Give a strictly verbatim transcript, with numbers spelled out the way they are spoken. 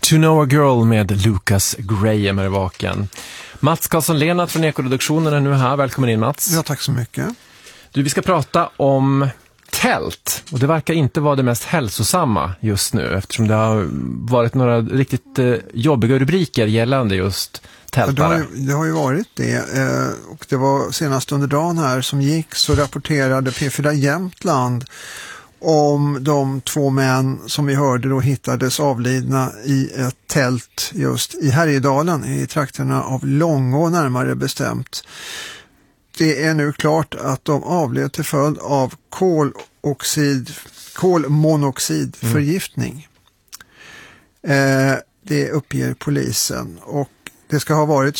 To Know a Girl med Lucas Graham är vaken. Mats Karlsson-Lennart från Ekoreduktionen är nu här. Välkommen in, Mats. Ja, tack så mycket. Du, vi ska prata om tält. Och det verkar inte vara det mest hälsosamma just nu, eftersom det har varit några riktigt eh, jobbiga rubriker gällande just tältare. Ja, det, har ju, det har ju varit det. Eh, och det var senast under dagen här som gick så rapporterade P fyra Jämtland om de två män som vi hörde då hittades avlidna i ett tält just i Härjedalen, i trakterna av Långå närmare bestämt. Det är nu klart att de avled till följd av koloxid, kolmonoxidförgiftning. Mm. Eh, det uppger polisen, och det ska ha varit